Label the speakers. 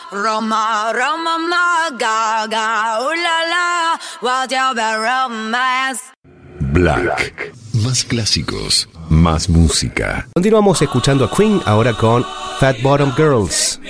Speaker 1: Roma, Roma, ma, gaga, ooh la la, what's your bad romance?
Speaker 2: Black. Más clásicos, más música.
Speaker 3: Continuamos escuchando a Queen ahora con Fat Bottom Girls.